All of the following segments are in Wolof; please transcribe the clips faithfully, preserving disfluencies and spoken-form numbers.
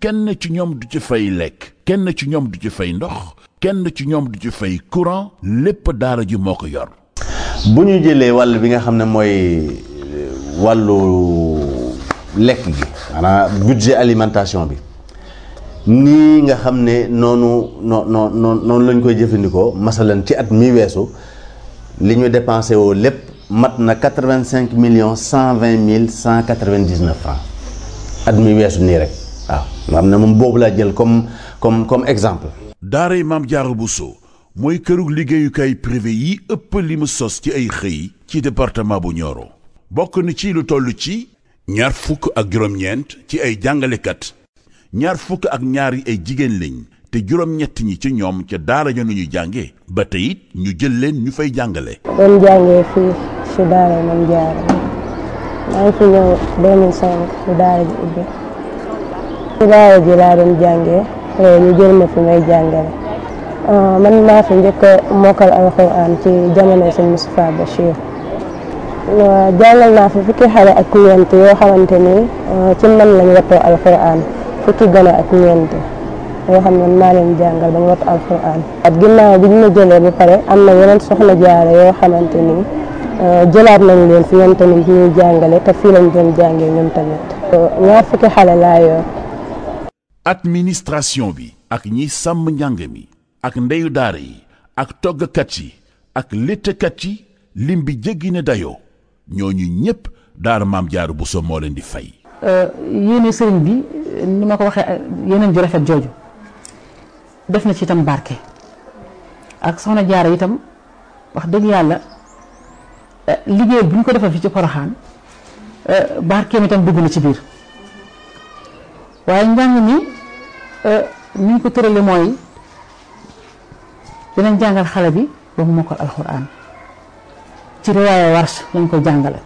kenn ci ñoom du ci fay lekk kenn ci ñoom du ci fay ndox kenn ci ñoom du ci fay courant lépp daara ji moo ko yor. bu ñu jëlee wàll bi nga xam ne mooy wàllu lekk gi maanaam budget alimentation bi nii nga xam ne noonu noo noo noonu lañ koy jëfandikoo masalan ci at mi weesu li ñu dépensé woo lépp mat na quatre-vingt-cinq millions cent vingt mille cent quatre-vingt-dix-neuf francs at mi weesu nii rek waaw nga xam ne moom boobu laa jël comme comme comme exemple. daaray Maam Jaara Bousso mooy kërug liggéeyukaay privé yi ëpp li mu sos ci ay xëy ci département bu Nioro bokk na ci lu toll ci ñaar fukk ak juróom-ñeent ci ay jàngalekat ñaar fukk ak ñaar yi ay jigéen lañ te juróom-ñett ñi ci ñoom ca daara ja nu ñu jànge ba tey it ñu jël leen ñu fay jàngale. doon jàngee fii ci daara Maam Jaara maa ngi fi ñëw deux mille cinq ci daara ji ubbi ci daara ji laa doon jàngee ñu jël ma fi may jàngale man maa fi njëkk a mokkal alxuraan ci jamono sëñ Moustapha Bachir jàngal naa fi fukki xale ak ñeent yoo xamante ni ci man lañ wattoo alxuraan fukki gone ak ñeent yoo xam ne maa leen jàngal ba ñu wattu alxuraan at ginnaaw bi ñu ma jëlee ba pare am na yeneen soxna jaara yoo xamante ni jëlaat nañ leen fi ñoom tamit ñuy jàngale te fii lañ doon jàngee ñoom tamit ñaar fukki xale laa yor. administration bi ak ñiy sàmm njàng mi ak ndeyu daara yi ak toggkat yi ak léttkat yi lim bi jéggi na dayoo ñooñu ñëpp daara Maam Jaara Bousso moo leen di fay. yéene sëriñ bi ni ma ko waxee yeneen ju rafet jooju def na ci itam barke ak soxna jaara itam wax dëgg yàlla liggéey bu ñu ko defal fi ci Poroxaan barkeem itam dugg na ci biir waaye njàng mi ni ñu ko tërale mooy dinañ jàngal xale bi ba mu mokkal alxuraan ci riwaaya Warsh lañ ko jàngale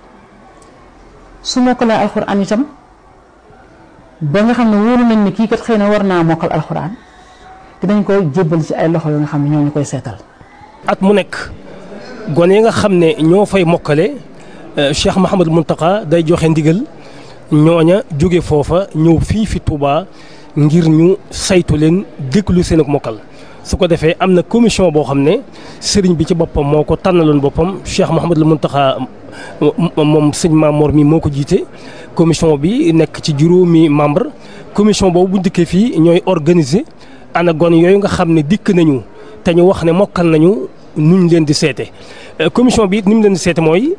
su mokkalee alxuraan itam ba nga xam ne wóolu nañ ni kii kat xëy na war naa mokkal alxuraan dinañ ko jébbal ci ay loxo yoo nga xam ne ñoo ñu koy seetal. at mu nekk gone yi nga xam ne ñoo fay mokkale Cheikh Mouhamadou Mountakha day joxe ndigal ñooña jóge foofa ñëw fii fi Touba ngir ñu saytu leen déglu seen ak mokkal su ko defee am na commission boo xam ne sëriñ bi ci boppam moo ko tànnaloon boppam Cheikh Mouhamadou Mountakha moom sëñ Mamor mi moo ko jiite commission bi nekk ci juróomi membre commission boobu bu dikkee fii ñooy organiser ana gone yooyu nga xam ne dikk nañu te ñu wax ne mokkal nañu nuñ leen di seete commission bi it ni mu leen di seete mooy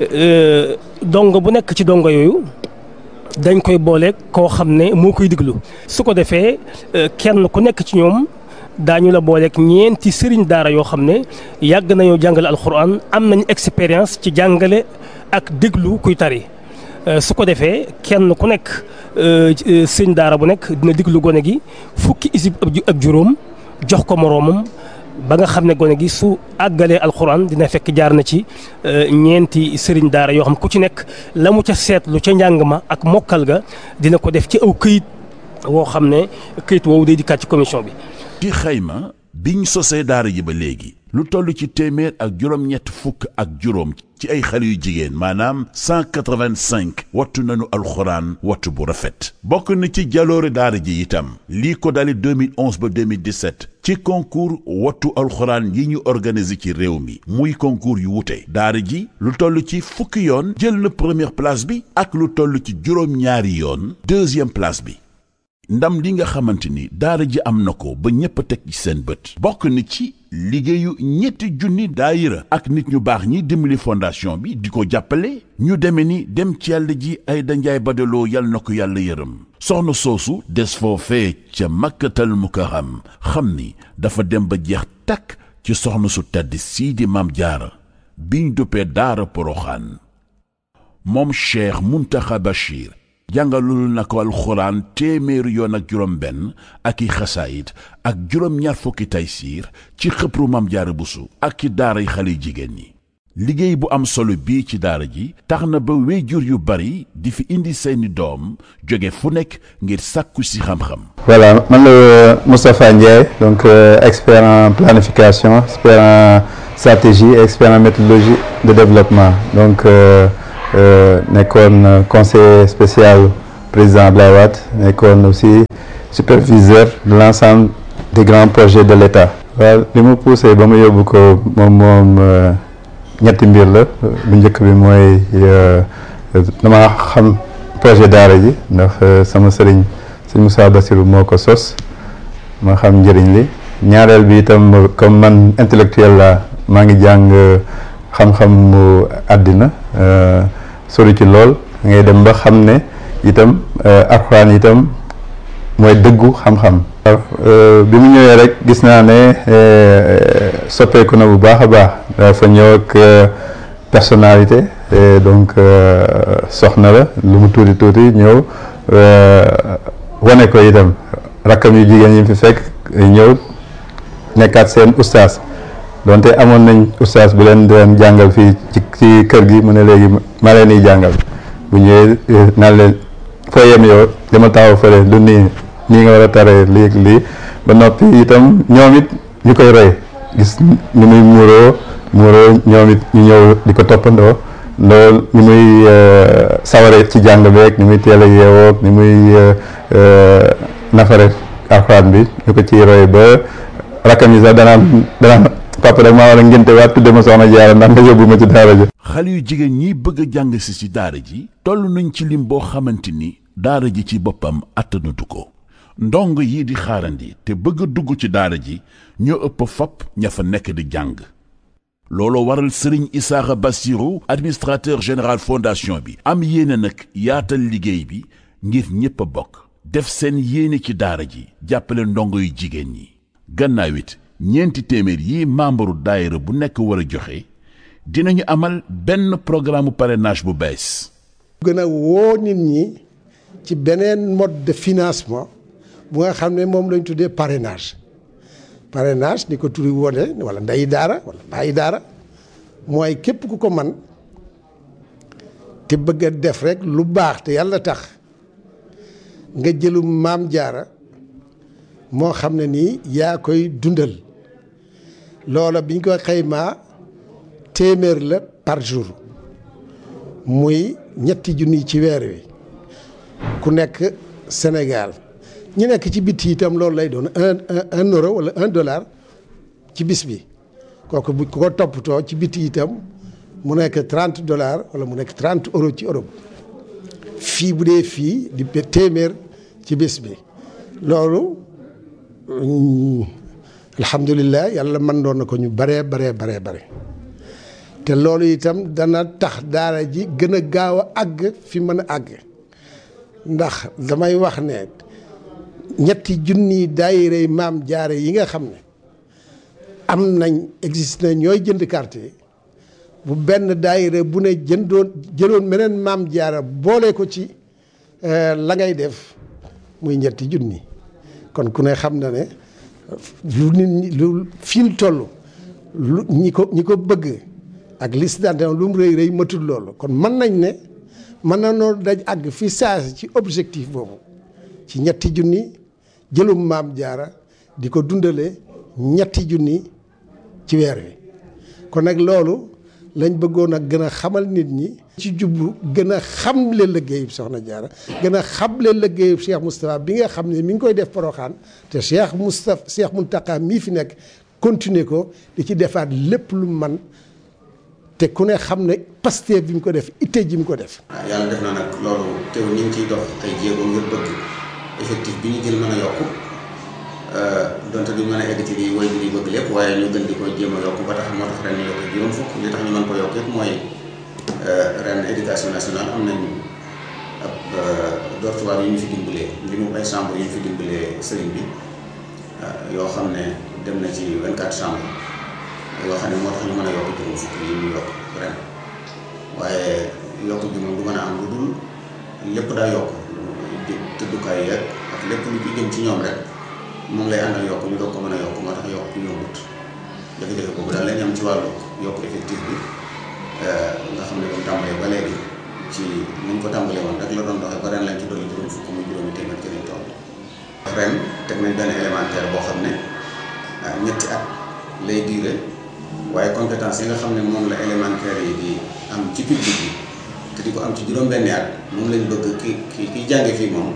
dongo bu nekk ci dongo yooyu dañ koy boole koo xam ne moo koy diglu su ko defee kenn ku nekk ci ñoom daañu la booleeg ñeenti sëriñ daara yoo xam ne yàgg nañoo jàngale alxuraan am nañ expérience ci jàngale ak déglu kuy tari su ko defee kenn ku nekk sëriñ daara bu nekk dina déglu gone gi fukki isib ak juróom jox ko moroomam ba nga xam ne gone gi su àggalee alxuraan dina fekk jaar na ci ñeenti sëriñ daara yoo xam ku ci nekk la mu ca seetlu ca njàng ma ak mokkal ga dina ko def ci aw këyit woo xam ne këyit woowu day dikkaat ci commission bi. ci xayma biñ sosee daara ji ba léegi lu toll ci téeméer ak juróom-ñett fukk ak juróom ci ay xale yu jigéen maanaam cent quatre-vingt-cinq wattu nañu alxuraan wattu bu rafet bokk na ci jaloore daara ji itam lii ko dale deux mille onze ba deux mille dix-sept ci concours wattu alxuraan yi ñu organisé ci réew mi muy concours yu wute daara ji lu toll ci fukki yoon jël na première place bi ak lu toll ci juróom-ñaari yoon deuxième place bi ndam li nga xamante ni daara ji am na ko ba ñépp a teg ci seen bët bokk na ci liggéeyu ñetti junni daayira ak nit ñu baax ñi dimbali fondation bi di ko jàppale ñu deme ni dem ci yàlla ji ay danjaay badaloo yal na ko yàlla yërëm soxna soosu des foofee ca makkatal mukarram xam ni dafa dem ba jeex takk ci soxna su tedd sii di Maam Jaara biñ duppee daara Poroxaan moom Cheikh Mountakha Bachir jàngalul na ko alxuraan téeméeri yoon ak juróom benn ak i xasaayit ak juróom ñaar fukki taysiir ci xëpru Maam Jaara Buso ak ci daara yi xale jigéen ñi liggéey bu am solo bii ci daara ji tax na ba wéyjur yu bari di fi indi seeni doom jóge fu nekk ngir sàkku si xam-xam. Voilà man la Moustapha Ndiaye donc euh, expert en planification expert en stratégie et expert en méthodologie de développement donc. Euh, Euh, nekkoon conseiller spécial président Abdoulaye Wade nekkoon aussi superviseur de l'ensemble des grands projets de l'État. waaw li mu poussé ba mu yóbbu ko moom moom ñetti mbir la bu njëkk bi mooy dama xam projet daara ji ndax sama sëriñ sëñ Moussa Bassirou moo ko sos ma xam njëriñ li ñaareel bi itam comme man intellectuel la maa ngi jàng xam-xam mu àddina sori ci lool ngay dem ba xam ne itam alxuraan itam mooy dëggu xam-xam. bi mu ñëwee rek gis naa ne soppeeku na bu baax a baax dafa ñëw ak personnalité donc soxna la lu mu tuuti tuuti ñëw wane ko itam rakkam yu jigéen yi fi fekk ñëw nekkaat seen ustaas donte amoon nañ ustaas bu leen doon jàngal fii ci ci kër gi mu ne léegi ma leen di jàngal bu ñëwee naan leen foo yem yow dama taxaw fële du nii nii nga war a taree lii lii ba noppi itam ñoom it ñu koy roy gis ni muy muuroo muuroo ñoom it ñu ñëw di ko toppandoo loolu ni muy saware ci jàng beeg ni muy teel a yeewoog ni muy nafare alxuraan bi ñu ko ciy roy ba rakkam yi sax danaan danaan papa rek maa war a ngénte waat tudde ma soxna Jaara ndax nga yóbbu ma ci daara ji. xale yu jigéen ñi bëgg a jàng si ci daara ji toll nañ ci lim boo xamante ni daara ji ci boppam attanatu ko ndong yi di xaarandi te bëgg a dugg ci daara ji ñoo ëpp fop ña fa nekk di jàng looloo waral Serigne Issakha Bassirou administrateur général fondation bi am yéene nag yaatal liggéey bi ngir ñépp a bokk def seen yéene ci daara ji jàppale ndongo yu jigéen ñi gannaaw it ñeenti téeméer yi membre daayira bu nekk war a joxe dinañu amal benn programme parrainage bu bees. gën a woo nit ñi ci beneen mode de financement bu nga xam ne moom lañ tuddee parrainage parrainage ni ko turi wone wala ndeyi daara wala bàyyi daara mooy képp ku ko man te bëgg a def rek lu baax te yàlla tax nga jëlu maam jaara moo xam ne nii yaa koy dundal loola biñ ko xaymaa téeméer la par jour muy ñetti junni ci weer wi ku nekk Sénégal ñu nekk ci bitti itam loolu lay doon un un euro wala un dollar ci bis bi kooku bu ko toppatoo ci bitti itam mu nekk trente dollars wala mu nekk trente euros ci Europe fii bu dee fii di téeméer ci bis bi loolu alhamdulilah yàlla mën doon na ko ñu baree baree baree bare te loolu itam dana tax daara ji gën a gaaw a àgg fi mën a àgg ndax damay wax ne ñetti junni daayira maam jaare yi nga xam ne am nañ existe na ñooy jënd carte bu benn daayira bu ne jëndoon jëloon meneen maam jaara boole ko ci la ngay def muy ñetti junni kon ku ne xam na ne lu nit ñi lu fi ñu toll lu ñi ko ñi ko bëgg ak liste d'adhésion lu mu rëy rëy matul loolu kon mën nañ ne mën na noonu daj àgg fi saasi ci objectif boobu ci ñetti junni jëlum maam jaara di ko dundale ñetti junni ci weer wi kon nag loolu lañ bëggoon a gën a xamal nit ñi ci jublu gën a xamle liggéeyub soxna jaara gën a xamle liggéeyub Cheikh Moustapha bi nga xam ne mi ngi koy def Porokhane te Cheikh Moustapha Cheikh Mountakha mii fi nekk continuer ko di ci defaat lépp lu man te ku ne xam ne Pastef bi mu ko def itte ji mu ko def. yàlla def na nag loolu teew ñu ngi ciy dox ay jéego ngir bëgg effectif bi ñu jël mën a yokku donte duñ mën a egg ci lii woy bi di bëgg lépp waaye ñu gën di ko jéem a yokku ba tax moo tax ren ñu yokk juróom fukk li tax ñu mën ko yokk yëpp mooy ren éducation nationale am nañ ab dortoir yu ñu fi dimbalee li mu ay chambre yu ñu fi dimbalee sëriñ bi yoo xam ne dem na ci vingt-quatre chambres yoo xam ne moo tax ñu mën a yokk juróom fukk yi ñu yokk ren waaye yokk bi moom du mën a am lu dul lépp daa yokk tëddukaay yeeg ak lépp lu ci jëm ci ñoom rek moom lay àndal yokk ñu doog ko mën a yokk moo tax yokk ñu yombut jafe-jafe boobu daal lañ am ci wàllu yokk effectif bi nga xam ne comme tàmbalee ba léegi ci niñ ko tàmbalee woon rek la doon doxee ba ren lañ ci dolli juróom fukk muy juróomi téeméer ci lañ toll ren teg nañ benn élémentaire boo xam ne ñetti at lay diire waaye compétence yi nga xam ne moom la élémentaire yi di am ci public bi te di ko am ci juróom-benni at moom lañ bëgg ki ki kiy jànge fii moom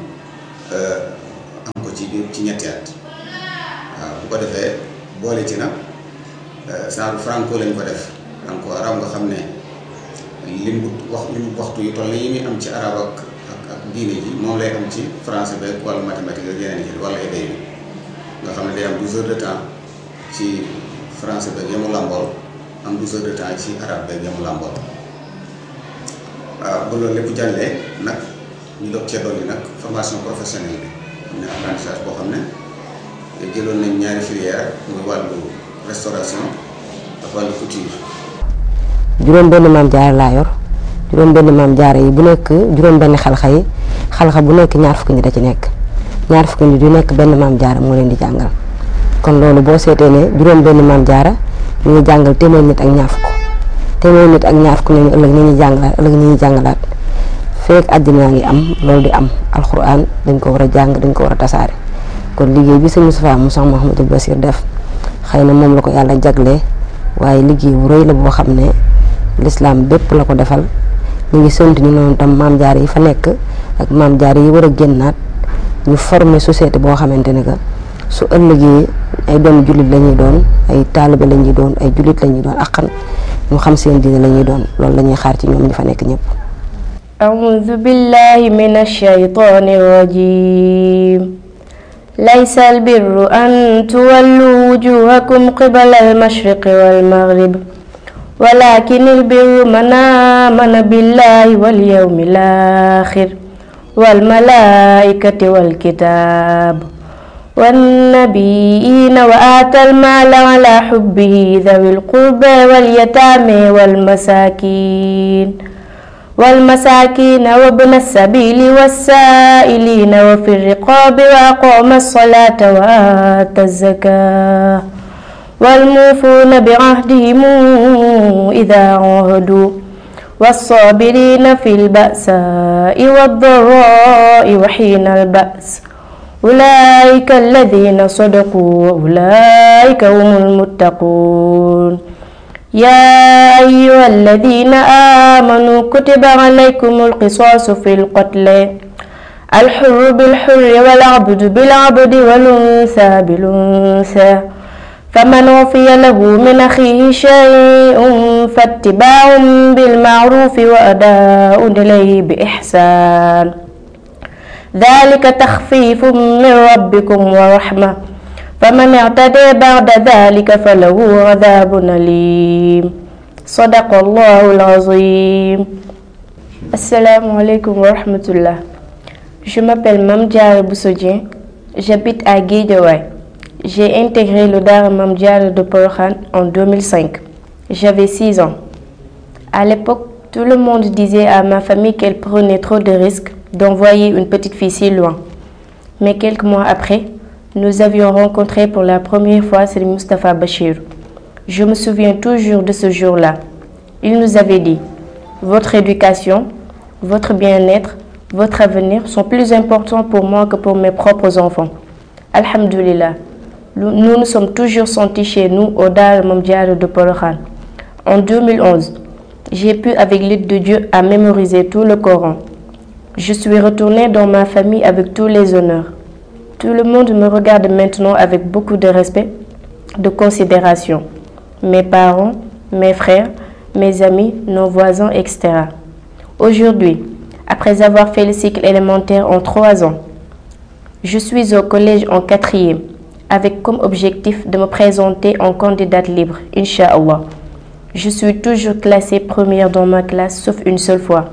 am ko ci ci ñetti at waaw bu ko defee boole ci nag genre franco lañ ko def franco arab nga xam ne lim bu wax lim waxtu yu toll yi muy am ci arab ak ak ak diine ji moom lay am ci français beeg wala mathématique ak yeneen yi wala éday bi nga xam ne day am douze heures de temps ci français beeg yamu làmbool am douze heures de temps ci arabe beeg yamu làmbool waaw bu loolu lépp jàllee nag ñu doog cee dolli nag formation professionnelle bi am na apprentissage boo xam ne jëloon nañ ñaari filière muy wàllu restauration ak wàllu couture. juróom benn maam jaara laa yor juróom benn maam jaara yi bu nekk juróom benn xalxa yi xalxa bu nekk ñaar fukki nit da ci nekk ñaar fukki nit yu nekk benn maam jaara moo leen di jàngal kon loolu boo seetee ne juróom benn maam jaara ñu ngi jàngal téeméer nit ak ñaar fukk téeméer nit ak ñaar fukk ñooñu ëllëg ni ñuy jàngalaat ëllëg ni ñuy jàngalaat feek àddina ngi am loolu di am alxuraan dañ ko war a jàng dañ ko war a tasaare kon liggéey bi sëñ Moustapha mu sax Mouhamadou Bassir def xëy na moom la ko yàlla jaglee waaye liggéey bu rëy la boo xam ne lislaam bépp la ko defal ñu ngi sant ñu noonu tam maam jaar yi fa nekk ak maam jaar yi war a génnaat ñu former société boo xamante ne que su ëllëgee ay doom jullit la ñuy doon ay taalibe la ñuy doon ay jullit la ñuy doon akkan ñu xam seen diine la ñuy doon loolu la ñuy xaar ci ñoom ñi fa nekk ñëpp. أعوذ بالله من الشيطان الرجيم ليس البر أن تولوا وجوهكم قبل المشرق والمغرب ولكن البر من آمن بالله واليوم الآخر والملائكة والكتاب والنبيين وآتى المال على حبه ذوي القربى واليتامى والمساكين والمساكين وابن السبيل والسائلين وفي الرقاب وأقام الصلاة وآتى الزكاة والموفون بعهدهم إذا عاهدوا والصابرين في البأساء والضراء وحين البأس أولئك الذين صدقوا وأولئك هم المتقون يا أيها الذين آمنوا كتب عليكم القصاص في القتل الحر بالحر والعبد بالعبد والأنثى بالأنثى فمن عفي له من أخيه شيء فاتباع بالمعروف وأداء إليه بإحسان ذلك تخفيف من ربكم ورحمة فمن اعتدى بعد ذلك فله عذاب أليم صدق الله العظيم. Assalamu alaikum wa rahmatullah. Je m'appelle Mame Diarra Bousso Dieng, j'habite à Guédiawaye. J'ai intégré le Daara Mame Diarra de Porokhane en deux mille cinq. J'avais six ans. À l'époque, tout le monde disait à ma famille qu'elle prenait trop de risques d'envoyer une petite fille si loin. Mais quelques mois après, nous avions rencontré pour la première fois Serigne Moustapha Bachir. Je me souviens toujours de ce jour-là. Il nous avait dit « Votre éducation, votre bien-être, votre avenir sont plus importants pour moi que pour mes propres enfants. » Alhamdulillah, nous nous sommes toujours sentis chez nous au Daara Mame Diarra de Porokhane. En deux mille onze, j'ai pu avec l'aide de Dieu à mémoriser tout le Coran. Je suis retournée dans ma famille avec tous les honneurs. Tout le monde me regarde maintenant avec beaucoup de respect, de considération. Mes parents, mes frères, mes amis, nos voisins, et cetera. Aujourd'hui, après avoir fait le cycle élémentaire en trois ans, je suis au collège en quatrième, avec comme objectif de me présenter en candidate libre, Inch'Allah. Je suis toujours classée première dans ma classe, sauf une seule fois.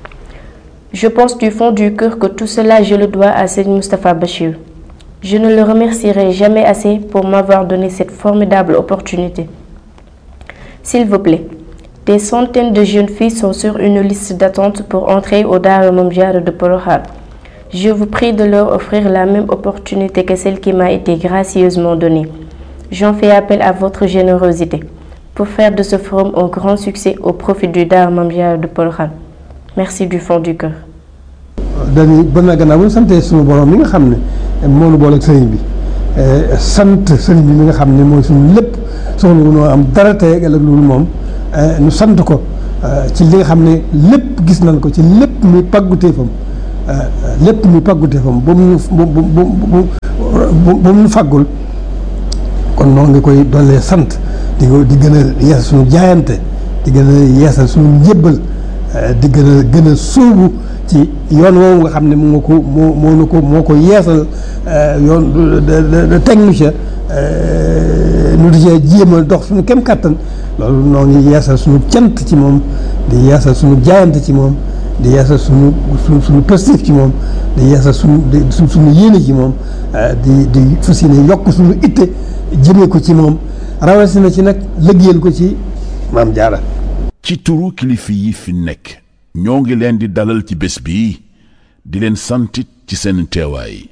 Je pense du fond du cœur que tout cela, je le dois à Serigne Moustapha Bachir. Je ne le remercierai jamais assez pour m'avoir donné cette formidable opportunité. S'il vous plaît, des centaines de jeunes filles sont sur une liste d'attente pour entrer au Daara Mame Diarra de Porokhane. Je vous prie de leur offrir la même opportunité que celle qui m'a été gracieusement donnée. J'en fais appel à votre générosité pour faire de ce forum un grand succès au profit du Daara Mame Diarra de Porokhane. Merci du fond du cœur. dañuy ba na gannaaw bu ñu santee suñu borom mi nga xam ne moo nu boole ak sëriñ bi sant sëriñ bi mi nga xam ne mooy suñu lépp soxla wu noo am dara tey ëllëg loolu moom ñu sant ko ci li nga xam ne lépp gis nañ ko ci lépp muy pàgguteefam lépp muy pàgguteefam ba mu bu bu bu bu mu fàggul kon noo ngi koy doolee sant di ko di gën a yeesal suñu jaayante di gën a yeesal suñu njébbal di gën a gën a sóobu ci yoon woowu nga xam ne moo ko moo moo nu ko moo ko yeesal yoon teg nu ca nu di cee jéem a dox suñu kem kàttan loolu noo ngi yeesal suñu cant ci moom di yeesal suñu jaayante ci moom di yeesal suñu suñu suñu positif ci moom di yeesal suñu suñ suñu yéene ci moom di di fas yéene yokk suñu itte jëmee ko ci moom rawatina ci nag liggéeyal ko ci Maam Jaara. ci turu kilifa yi fi nekk ñoo ngi leen di dalal ci bés bi di leen santit ci seen teewaay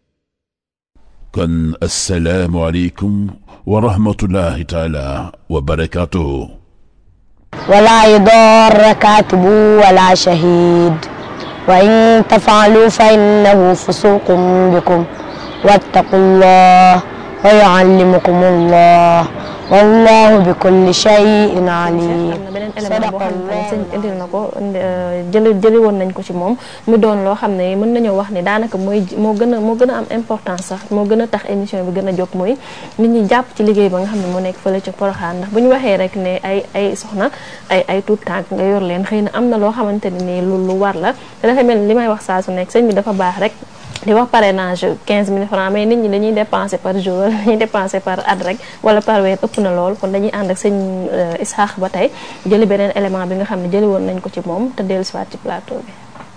kon assalaamu aleykum wa rahmatullahi taala wa barakaatuhu. ولا يضار كاتب ولا شهيد وإن تفعلوا فإنه فسوق بكم واتقوا الله ويعلمكم الله والله بكل شيء عليم. beneen élément boo xam ne sëñ bi indil na ko jëli jëli woon nañ ko ci moom mu doon loo xam ne mën nañoo wax ne daanaka mooy moo gën a moo gën a am importance sax moo gën a tax émission bi gën a jóg mooy nit ñi jàpp ci liggéey ba nga xam ne moo nekk fële ca Porokhane ndax bu ñu waxee rek ne ay ay soxna ay ay tuut tànk nga yor leen xëy na am na loo xamante ne nii lu lu war la te dafa mel li may wax saa su nekk sëñ bi dafa baax rek di wax parrainage quinze mille francs mais nit ñi dañuy dépenser par jour dañuy dépenser par at rek wala par weer ëpp na lool kon dañuy ànd ak sëñ Isaax ba tey jëli beneen élément bi nga xam ne jëli woon nañ ko ci moom te dellu si waat ci plateau bi.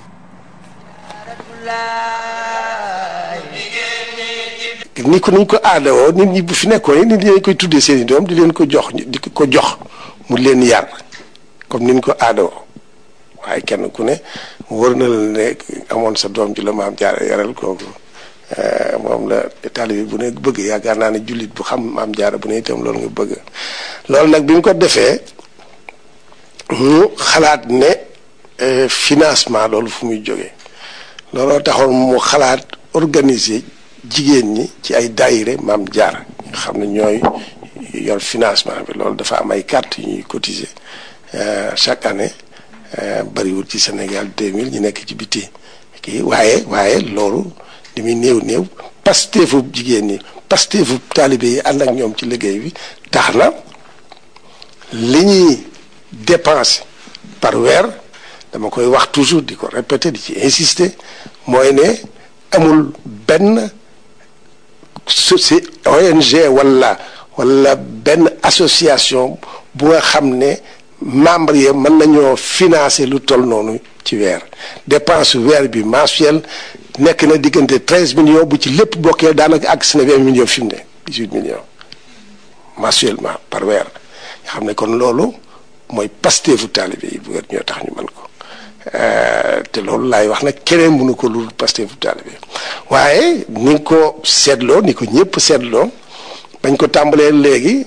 ni ko niñ ko aadawoo nit ñi bu fi nekkoon nit ñi dañ koy tuddee seen i doom di leen ko jox di ko jox mu leen yar comme niñ ko aadawoo waaye kenn ku ne wër na la ne amoon sa doom ji la Maam Jaara yaral kooku moom la taalibe bu ne bëgg yaakaar naa ne jullit bu xam Maam Jaara bu ne itam loolu nga bëgg loolu nag bi mu ko defee mu xalaat ne financement loolu fu muy jógee looloo taxoon mu xalaat organiser jigéen ñi ci ay daayire Maam Jaara nga xam ne ñooy yor financement bi loolu dafa am ay carte yu ñuy cotiser chaque année bariwul ci Sénégal deux mille ñu nekk ci biti kii waaye waaye loolu li muy néew néew pasteefu jigéen ñi pasteefu taalibe yi ànd ak ñoom ci liggéey bi tax na li ñuy dépenser par weer dama koy wax toujours di ko répéter di ci insister mooy ne amul benn soci O N G wala wala benn association bu nga xam ne membre yi mën nañoo financer lu toll noonu ci weer dépense weer bi mensuel nekk na diggante treize millions bu ci lépp bokkee daanaka ak si na vingt millions fi mu ne dix-huit millions mensuellement par weer nga xam ne kon loolu mooy pasteefu taalibe yi bu weer ñoo tax ñu mën ko te loolu laay wax nag keneen mënu ko lu pasteefu taalibe waaye ni nga ko seetloo ni ko ñëpp seetloo bañ ko tàmbalee léegi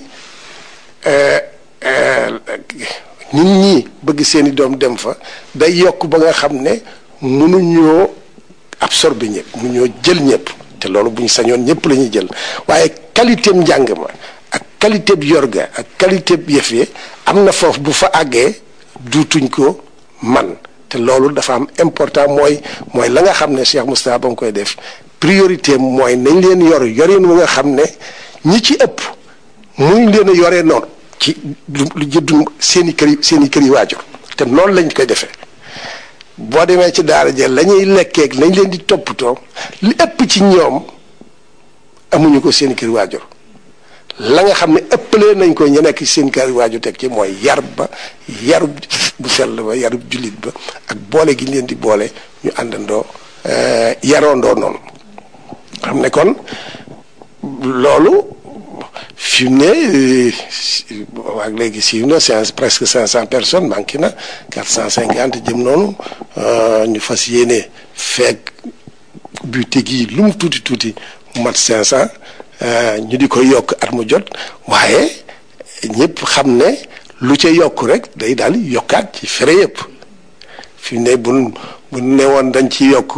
nit ñi bëgg seeni doom dem fa day yokk ba nga xam ne mënuñoo absorber ñëpp mënuñoo jël ñëpp te loolu bu ñu sañoon ñëpp la ñuy jël waaye qualité njàng ma ak qualité bi yorga ak qualité bi yëf yi am na foofu bu fa àggee duutuñ ko man te loolu dafa am important mooy mooy la nga xam ne Cheikh Moustapha ba nga koy def priorité mooy nañ leen yor yorin wu nga xam ne ñi ci ëpp muñ leen a yoree noonu ci lu jëddu seen i kër yi seen i kër yi waajur te noonu lañ koy defee boo demee ci daara jël la ñuy lekkeeg lañ leen di toppatoo li ëpp ci ñoom amuñu ko seen i kër waajur la nga xam ne ëppalee nañ ko ñu nekk seen kër waajur teg ci mooy yar ba yarub bu sell ba yarub jullit ba ak boole gi leen di boole ñu àndandoo yaroondoo noonu xam ne kon loolu fi mu ne waa léegi siiw na c'est presque cinq cent personnes manqué na quatre cent cinquante jëm noonu ñu fas yéene feeg boutique yi lu mu tuuti tuuti mu mat cinq cent ñu di ko yokk at mu jot waaye ñëpp xam ne lu ca yokk rek day daal yokkaat ci frais yëpp fi mu ne bu bu ne woon dañ ci yokk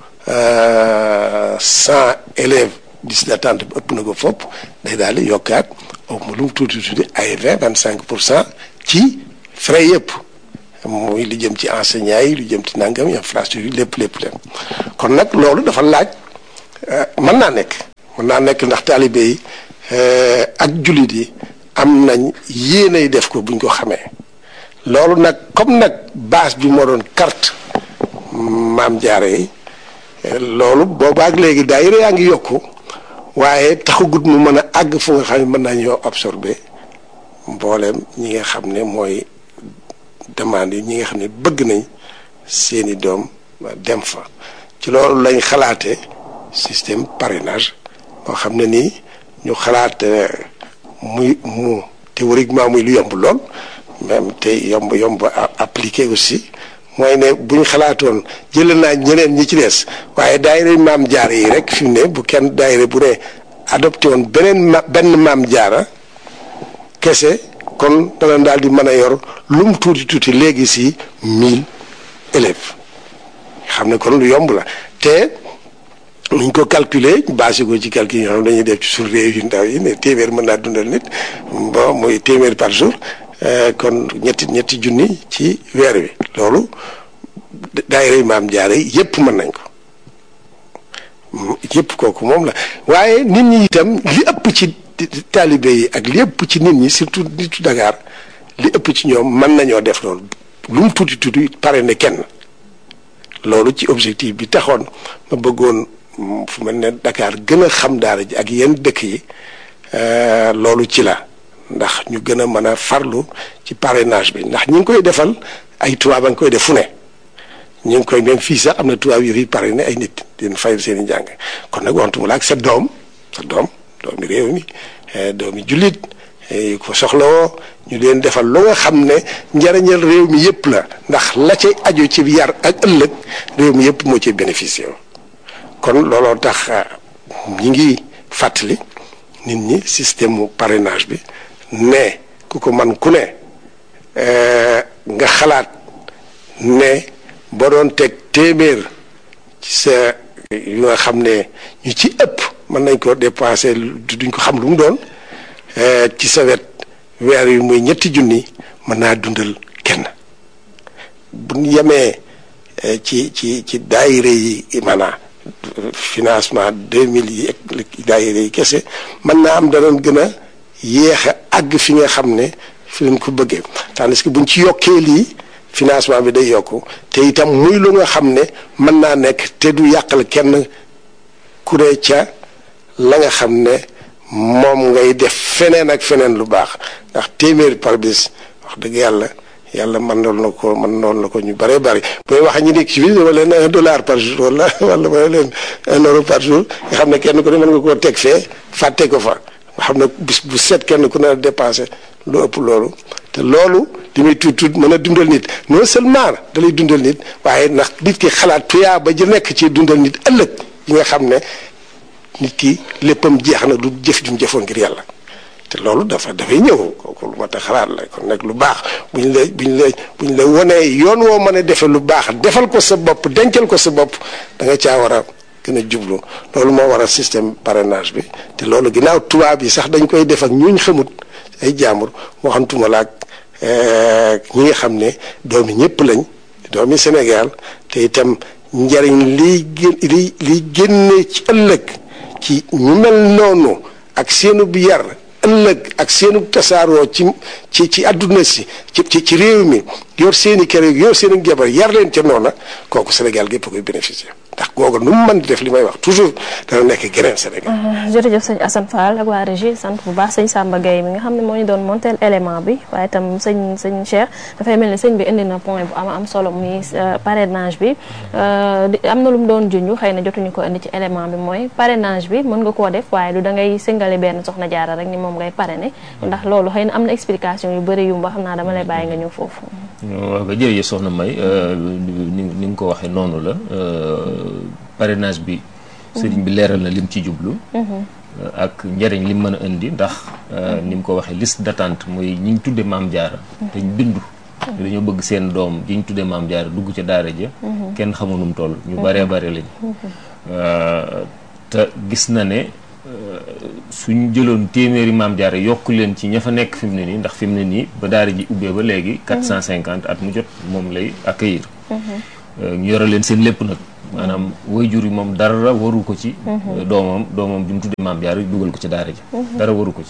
cent élèves liste d'attente bi ëpp na ko fopp day daal di yokkaat au lu mu tuuti tuuti ay vingt vingt cinq pour cent ci frais yëpp muy lu jëm ci enseignants yi lu jëm ci nangam infrastructure lépp lépp lépp kon nag loolu dafa laaj mën naa nekk mën naa nekk ndax taalibe yi ak jullit yi am nañ yéenay def ko buñ ko xamee loolu nag comme nag base bi moo doon carte maam jaare yi loolu boobaak léegi daayira yaa ngi yokku waaye taxagut mu mën a àgg fu nga xam ne mën naa ñoo absorbé mbooleem ñi nga xam ne mooy demande yi ñi nga xam ne bëgg nañ seeni doom dem fa ci loolu lañ xalaate système parrainage boo xam ne nii ñu xalaat muy mu théoriquement muy lu yomb lool même te yomb yomb appliqué aussi mooy ne bu ñu xalaatoon jël naa ñeneen ñi ci des waaye daayira maam jaara yi rek fi mu ne bu kenn daayira bu ne adopté woon beneen ma benn maam jaara kese kon dana daal di mën a yor lu mu tuuti tuuti léegi si mille élèves xam ne kon lu yomb la te nuñ ko calculer basé ko ci calcul yi nga xam dañuy def ci suuf réew yu ndaw yi ne téeméer mën naa dundal nit bon muy téeméer par jour kon ñetti ñetti junni ci weer wi loolu daayira maam jaara yi yépp mën nañ ko yépp kooku moom la waaye nit ñi itam li ëpp ci taalibe yi ak li ëpp ci nit ñi surtout nitu Dakar li ëpp ci ñoom mën nañoo def loolu lu mu tuuti tuuti pare ne kenn loolu ci objectif bi taxoon ma bëggoon fu mel ne Dakar gën a xam daara ji ak yenn dëkk yi loolu ci la ndax ñu gën a mën a farlu ci parrainage bi ndax ñi ngi koy defal ay tubaab a ngi koy def fu ne ñu ngi koy même fii sax am na tubaab yu fi parrainé ay nit dina fayal seen i njàng kon nag waxtuma la ak sa doom sa doom doomi réew mi doomi jullit yu ko soxlawoo ñu leen defal lu nga xam ne njariñal réew mi yëpp la ndax la cay aju ci yar ak ëllëg réew mi yëpp moo ci bénéficié kon looloo tax ñi ngi fàttali nit ñi système mu parrainage bi ne ku ko man ku ne nga xalaat ne boo doon teg téeméer ci sa yu nga xam ne ñu ci ëpp mën nañ ko dépensé duñ ko xam lu mu doon ci sa wet weer yu muy ñetti junni mën naa dundal kenn bu ñu yemee ci ci ci daayira yi maanaam financement deux mille yi ak daayira yi kese mën naa am danañ gën a yéex a àgg fi nga xam ne fi leen ko bëggee tandis que buñ ci yokkee lii financement bi day yokku te itam muy lu nga xam ne mën naa nekk te du yàqal kenn ku ne ca la nga xam ne moom ngay def feneen ak feneen lu baax ndax téeméer par bis wax dëgg yàlla yàlla mën noon na ko mën noon na ko ñu bëree bëri booy wax ñu nekk ci biir wala leen un dollar par jour wala wala wala leen un euro par jour nga xam ne kenn ku ne mën nga koo teg fee fàtte ko fa nga xam ne bis bu set kenn ku ne dépensé lu ëpp loolu te loolu li muy tuut tuut mën a dundal nit non seulement da lay dundal nit waaye ndax nit ki xalaat tuyaa ba ji nekk ci dundal nit ëllëg yi nga xam ne nit ki léppam jeex na du jëf jum jëfoon ngir yàlla te loolu dafa dafay ñëw kooku lu mat a xalaat la kon nag lu baax bu ñu la bu ñu la bu ñu la wonee yoon woo mën a defee lu baax defal ko sa bopp dencal ko sa bopp da nga caa war a gën a jublu loolu moo war a système parrainage bi te loolu ginnaaw tubaab yi sax dañ koy def ak ñuñ xamut ay jaambur waxantuma la ak ñi nga xam ne doomi ñëpp lañ doomi Sénégal te itam njariñ liy gén li liy génne ci ëllëg ci ñu mel noonu ak seenu bi yar ëllëg ak seenu tasaaroo ci ci ci àdduna si ci ci ci réew mi yor seeni kër yor seeni jabar yar leen ca noona kooku Sénégal gépp koy bénéficier ndax googu nu mu mën di def li may wax toujours dana nekk geneen Sénégal. jërëjëf sëñ Assane Fall ak waa régie sant bu baax sëñ Samba Gueye mi nga xam ne moo ñu doon montel élément bi waaye itam sëñ sëñ Cheikh dafay mel ni sëñ bi indi na point bu am am solo muy parrainage bi am na lu mu doon junj xëy na jotuñu ko indi ci élément bi mooy parrainage bi mën nga koo def waaye du da ngay singale benn soxna jaara rek ni moom ngay parrainer ndax loolu xëy na am na explication yu bëri yu mba xam naa dama lay bàyyi nga ñëw foofu. waaw jërëjëf soxna May ni ni nga ko waxee noonu la parrainage bi sëriñ bi leeral na lim ci jublu ak njëriñ lim mën a indi ndax ni mu ko waxee liste d'attente mooy ñi ñu tudde maam jaara te ñu bindu dañoo bëgg seen doom ji ñu tudde maam jaara dugg ca daara ja kenn xamunum toll ñu baree bare lañ te gis na ne su suñ jëloon téeméeri maam jaara yokk leen ci ña fa nekk fi mu ne nii ndax fi mu ne nii ba daara ji ubbee ba léegi quatre cent cinquante at mu jot moom lay accueillir ñu yore leen seen lépp nag maanaam waajur yi moom dara waru ko ci doomam doomam bi mu tuddee maam jaara dugal ko ci daara ji dara waru ko ci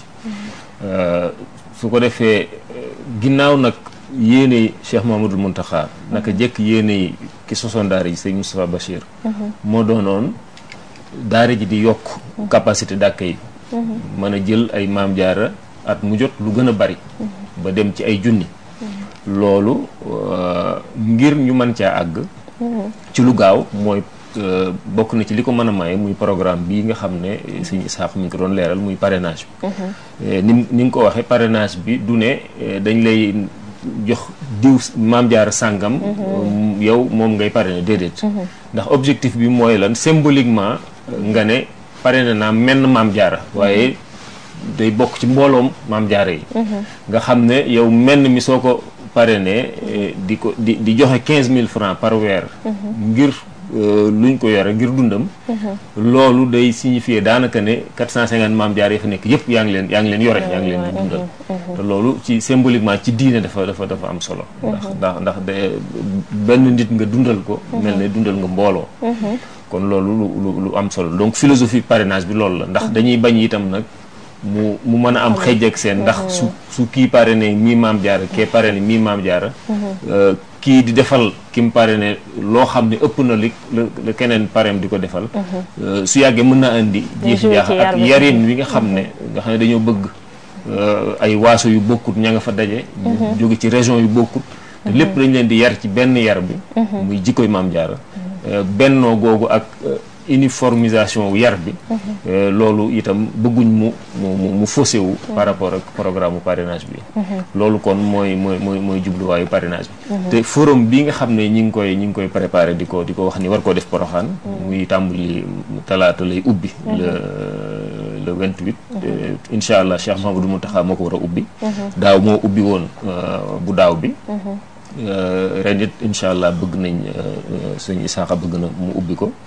su ko defee ginnaaw nag yéene Cheikh Mouhamadoul Mountakha naka jekk yéene yi ki sosoon daara ji sëñ Moustapha Bachir moo doonoon daara ji di yokk capacité d'accueil mën a jël ay maam jaara at mu jot lu gën a bari ba dem ci ay junni loolu ngir ñu mën caa àgg ci lu gaaw mooy bokk na ci li ko mën a maye muy programme bii nga xam ne sëñ Isaax mi ngi ko doon leeral muy parrainage bi ni ni nga ko waxee parrainage bi du ne dañ lay jox diw maam jaara sàngam yow moom ngay parrainer déedéet ndax objectif bi mooy lan symboliquement nga ne parrainé naa menn maam jaara waaye day bokk ci mbooloom maam jaara yi nga xam ne yow menn mi soo ko parrainé di ko di di joxe quinze mille francs par weer ngir luñ ko yore ngir dundam loolu day signifier daanaka ne quatre cent cinquante maam jaar yi fa nekk yëpp yaa ngi leen yaa ngi leen yore yaa ngi leen di dundal te loolu ci symboliquement ci diine dafa dafa dafa am solo ndax ndax ndax de benn nit nga dundal ko mel ne dundal nga mbooloo kon loolu lu lu am solo donc philosophie parrainage bi loolu la ndax dañuy bañ itam nag mu mu mën a am xëj ak seen ndax su su kii parrainé mii maam jaara kee parrainé mii maam jaara kii di defal ki mu parrainé loo xam ne ëpp na li la keneen parrain di ko defal su yàggee mën na indi jiixi jaax ak yarin wi nga xam ne nga xam ne dañoo bëgg ay waaso yu bokkut ña nga fa daje jóge ci région yu bokkut te lépp dañ leen di yar ci benn yar bi muy jikkoy maam jaara bennoo googu ak uniformisation wu yar bi loolu itam bëgguñ mu mu mu faussé wu par rapport ak programme parrainage bi loolu kon mooy mooy mooy mooy jubluwaayu parrainage bi te forum bi nga xam ne ñi ngi koy ñi ngi koy préparé di ko di ko wax ni war koo def Porokhane muy tàmbali talaata lay ubbi le le vingt-huit incha allah Cheikh Mouhamadoul Mountakha moo ko war a ubbi daaw moo ubbi woon bu daaw bi ren it incha allah bëgg nañ sëñ Isaaxa bëgg na mu ubbi ko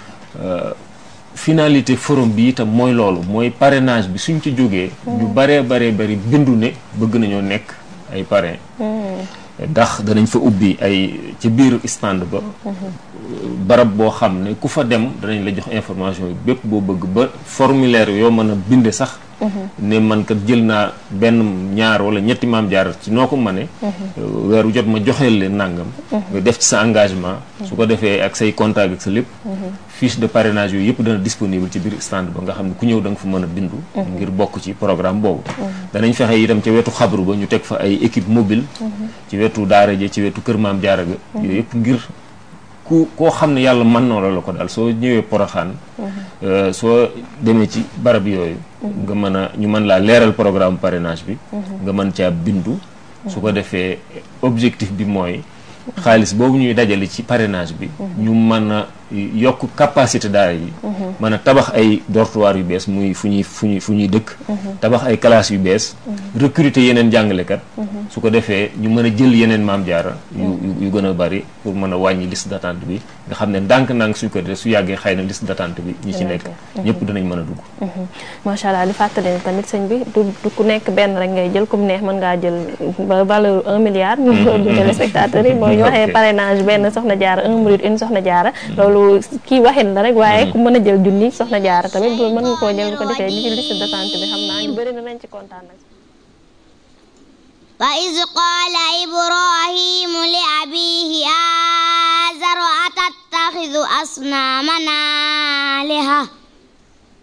finalité forum bi itam mooy loolu mooy parrainage bi suñ ci jógee ñu baree baree bari bindu ne bëgg nañoo nekk ay parrain ndax danañ fa ubbi ay ci biir stand ba barab boo xam ne ku fa dem danañ la jox information yi bépp boo bëgg ba formulaire yoo mën a binde sax ne man kat jël naa benn ñaar wala ñetti maam jaar ci noo ko mëne weeru jot ma joxeel leen nàngam nga def ci sa engagement su ko defee ak say contact ak sa lépp fiche de parrainage yooyu yëpp dana disponible ci biir stand ba nga xam ne ku ñëw da nga fa mën a bindu ngir bokk ci programme boobu danañ fexe itam ci wetu xabru ba ñu teg fa ay équipe mobile ci wetu daara ji ci wetu kër maam jaara ga yooyu yëpp ngir ku koo xam ne yàlla mën na la ko daal soo ñëwee Porokhane soo demee ci barab yooyu nga mën a ñu mën laa leeral programme parrainage bi nga mën caa bindu su ko defee objectif bi mooy xaalis boobu ñuy dajale ci parrainage bi ñu mën a yokk capacité daara yi mën a tabax ay dortoir yu bees muy fu ñuy fu ñuy fu ñuy dëkk tabax ay classes yu bees recruter yeneen jàngalekat su ko defee ñu mën a jël yeneen maam jaara yu yu gën a bari pour mën a wàññi liste d'attente bi nga xam ne ndànk-ndànk suñ ko def su yàggee xëy na liste d'attente bi ñi ci nekk ñëpp dinañ mën a dugg macha allah di fàttali ne tamit sëñ bi du du ku nekk benn rek ngay jël comme neex mën ngaa jël ba valeur un milliard ñu ko du téléspectateurs yi mooy ñu waxee parrainage benn soxna jaara un mouride une soxna jaara loolu kii waxin la rek waaye ku mën a jël junni soxna jaara tamit mën nga koo jël bu ko defee ñu ci liste d'attente bi xam naa ñu bëri na nañ ci kontaan nag wa iz qaala ibrahimu li abiihi aazara atattaxidu asnaaman aaliha